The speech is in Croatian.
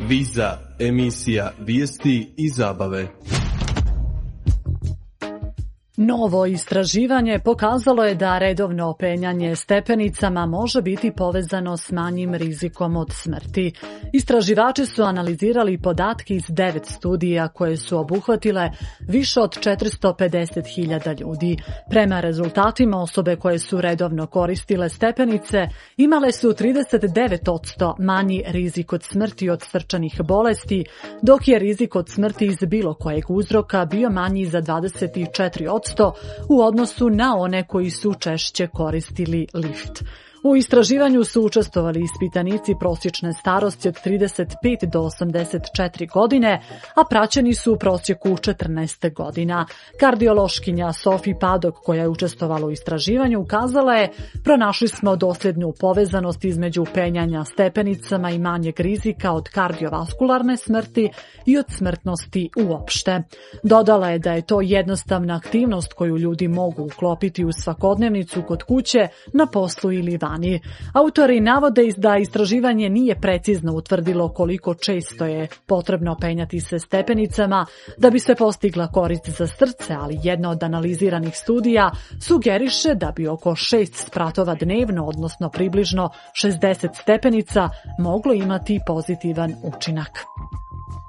Viza, emisija vijesti i zabave. Novo istraživanje pokazalo je da redovno penjanje stepenicama može biti povezano s manjim rizikom od smrti. Istraživači su analizirali podatke iz 9 studija koje su obuhvatile više od 450.000 ljudi. Prema rezultatima, osobe koje su redovno koristile stepenice imale su 39% manji rizik od smrti od srčanih bolesti, dok je rizik od smrti iz bilo kojeg uzroka bio manji za 24% u odnosu na one koji su češće koristili lift. U istraživanju su učestvovali ispitanici prosječne starosti od 35 do 84 godine, a praćeni su u prosjeku 14 godina. Kardiološkinja Sophie Paddock, koja je učestvovala u istraživanju, ukazala je: pronašli smo dosljednu povezanost između penjanja stepenicama i manjeg rizika od kardiovaskularne smrti i od smrtnosti uopšte. Dodala je da je to jednostavna aktivnost koju ljudi mogu uklopiti u svakodnevnicu kod kuće, na poslu ili van. Autori navode da istraživanje nije precizno utvrdilo koliko često je potrebno penjati se stepenicama da bi se postigla korist za srce, ali jedna od analiziranih studija sugeriše da bi oko 6 spratova dnevno, odnosno približno 60 stepenica, moglo imati pozitivan učinak.